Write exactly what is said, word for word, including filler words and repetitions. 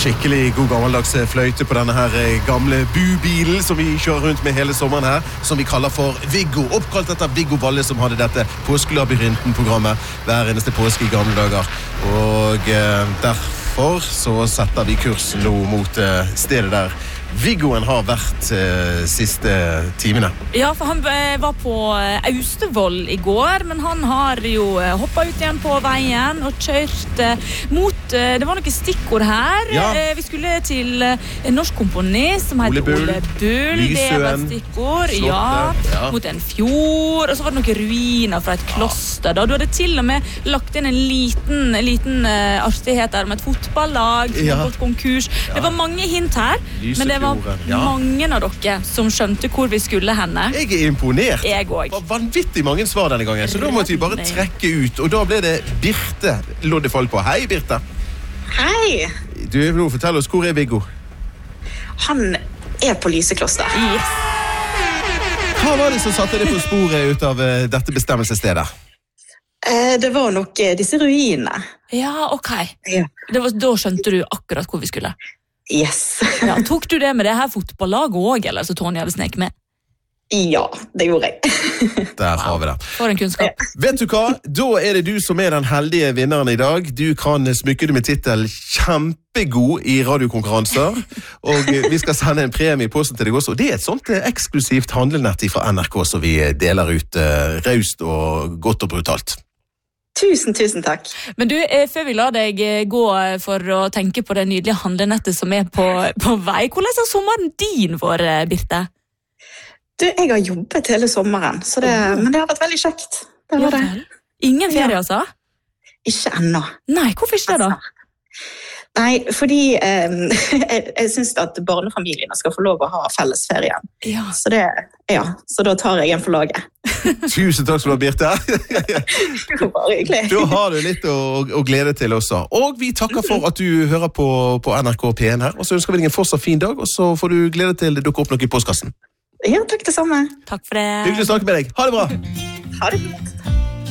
skikkelig god gammeldags fløyte på denne her gamle bubilen som vi kjører rundt med hele sommeren her, som vi kaller for Viggo, oppkalt etter Viggo Valle som hadde dette påskelabyrinten-programmet hver eneste påske i gamle dager. Og eh, derfor så setter vi kursen nå mot eh, stedet der Viggoen har vært eh, siste timene. Ja, for han eh, var på eh, Austevoll i går, men han har jo eh, hoppet ut igjen på veien og kjørt eh, mot, eh, det var noen stikkord her. Ja. Eh, vi skulle til eh, en norsk komponist som heter Ole Bull, Ole Bull. Det var et stikkord. Ja, ja. Mot en fjord, og så var det noen ruiner fra et kloster. Da. Du hadde til og med lagt inn en liten, liten eh, artighet der med et fotballag som Ja. har gått konkurs. Ja. Det var mange hint her, men det var Ja. mange av dere som skjønte hvor vi skulle henne. Jeg er imponert. Jeg også. Det var vanvittig mange svar denne gangen, så da måtte vi bare trekke ut. Og da ble det Birte loddet fall på. Hei, Birte. Hei! Du, nå fortell oss, hvor er Viggo? Han er på Lysekloster. Yes. Hva var det som satte deg på sporet ut av uh, dette bestemmelsesstedet? Eh, det var nok eh, disse ruinene. Ja, ok. Ja. Det var, da skjønte du akkurat hvor vi skulle. Yes. Ja, tok du det med det her fotballaget også, eller så Tony hadde snek med? Ja, det gjorde jeg. Der har vi det. For en kunnskap. Vet du hva? Da er det du som er den heldige vinneren i dag. Du kan smykke deg med titel kjempegod i radiokonkurranser. Og vi skal sende en premie i posten til deg også. Og det er et sånt eksklusivt handlenett fra N R K som vi deler ut uh, raust og godt og brutalt. Tusen, tusen takk. Men du, eh, før vi lar deg eh, gå eh, for å tenke på det nydelige handlenettet som er på, på vei, hvordan har sommeren din vært, eh, Birte? Du, jeg har jobbet hele sommeren, så det, men det har vært veldig kjekt. Det var det. Ingen ferie, altså? Ikke ennå. Nei, hvorfor ikke det da? Nei, fordi eh, jeg, jeg synes at barnefamiliene skal få lov å ha fellesferien. Ja. Så, det, ja, så da tar jeg en for laget. Tusen takk skal du ha, Birte. Det var bare hyggelig. Da har du litt å, å glede til også. Og vi takker for at du hører på, på N R K P en her. Og så ønsker vi deg en fortsatt fin dag, og så får du glede til det dukker opp noe i postkassen. Ja, takk det samme. Takk for det. Hyggelig å snakke med deg. Ha det bra. Ha det godt.